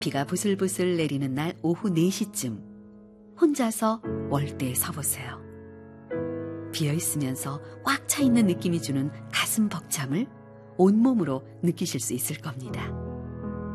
비가 부슬부슬 내리는 날 오후 4시쯤 혼자서 월대에 서보세요. 비어있으면서 꽉 차 있는 느낌이 주는 가슴 벅참을 온몸으로 느끼실 수 있을 겁니다.